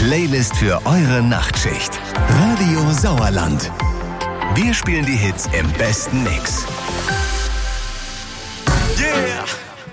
Playlist für eure Nachtschicht. Radio Sauerland. Wir spielen die Hits im besten Mix.